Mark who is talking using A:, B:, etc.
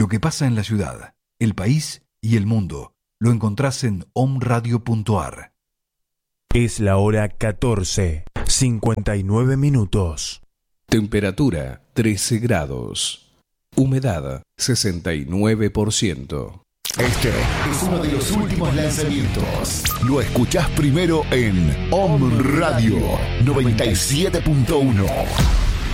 A: Lo que pasa en la ciudad, el país y el mundo lo encontrás en omradio.ar.
B: Es la hora 14:59 minutos.
C: Temperatura 13 grados. Humedad 69%.
D: Este es uno de los últimos lanzamientos. Lo escuchás primero en Om Radio 97.1.